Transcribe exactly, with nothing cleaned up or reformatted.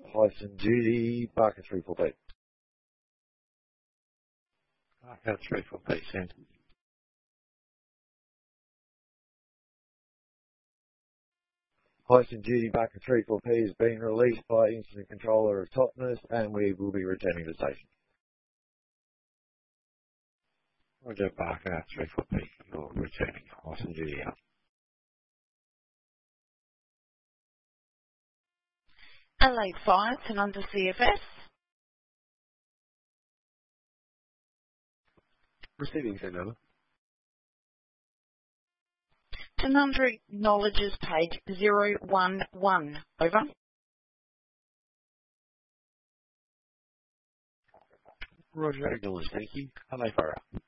Hyson Judy, Barker three four B. Barker three four B, send. Hyson Judy, Barker three four P is being released by Incident Controller of Totnes, and we will be returning to station. Roger, Barker three four P, you're returning. Hyson Judy out. Adelaide five, Tanunda C F S. Receiving, send over. Tanunda acknowledges page zero one one. Over. Roger, acknowledge, thank you. Adelaide Borough.